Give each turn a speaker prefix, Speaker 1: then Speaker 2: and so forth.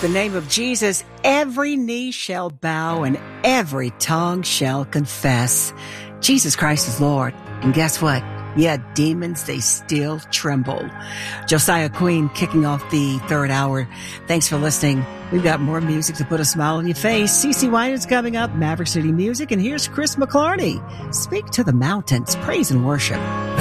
Speaker 1: the name of Jesus, every knee shall bow and every tongue shall confess Jesus Christ is Lord. And guess what? Yeah, demons, they still tremble. Josiah Queen kicking off the third hour. Thanks for listening. We've got more music to put a smile on your face. CeCe Winans coming up, Maverick City Music. And here's Chris McClarney. Speak to the mountains, praise and worship.